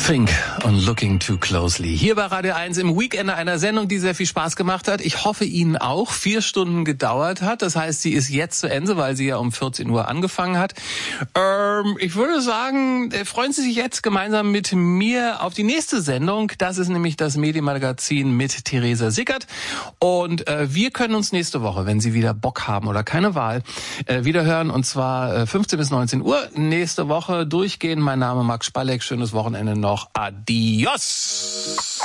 Think und Looking Too Closely. Hier bei Radio 1 im Weekender, einer Sendung, die sehr viel Spaß gemacht hat. Ich hoffe, Ihnen auch. 4 Stunden gedauert hat. Das heißt, sie ist jetzt zu Ende, weil sie ja um 14 Uhr angefangen hat. Ich würde sagen, freuen Sie sich jetzt gemeinsam mit mir auf die nächste Sendung. Das ist nämlich das Medienmagazin mit Theresa Sickert. Und wir können uns nächste Woche, wenn Sie wieder Bock haben oder keine Wahl, wieder hören. Und zwar 15 bis 19 Uhr. Nächste Woche durchgehen. Mein Name Max Spalleck. Schönes Wochenende noch. Adios!